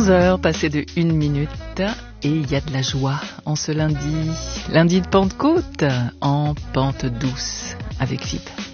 11h, passé de 1 minute, et il y a de la joie en ce lundi de Pentecôte, en pente douce avec Philippe.